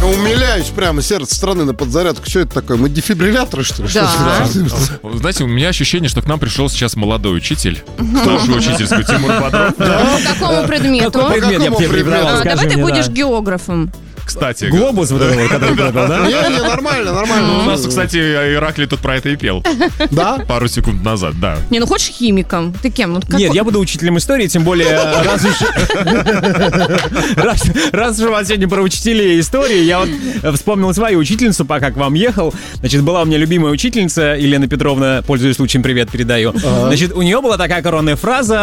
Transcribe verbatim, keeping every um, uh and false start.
умиляюсь прямо, сердце страны на подзарядку. Что это такое? Мы дефибрилляторы, что ли? Да. Вы знаете, у меня ощущение, что к нам пришел сейчас молодой учитель. Нашу учительскую, Тимур Бодров. По какому предмету? Какой предмет я бы тебе преподавал? А, Скажи давай ты мне, будешь да. географом. Кстати, Глобус вот этот вот, который преподал, да? Не, не, нормально, нормально. у нас, кстати, Ираклий тут про это и пел. Да? Пару секунд назад, да. Не, ну хочешь химиком? Ты кем? Ну, Нет, я буду учителем истории, тем более, раз уж, раз, раз уж у вас сегодня про учителей истории, я вот вспомнил свою учительницу, пока к вам ехал. Значит, была у меня любимая учительница, Елена Петровна, пользуясь случаем, привет передаю. Значит, у нее была такая коронная фраза: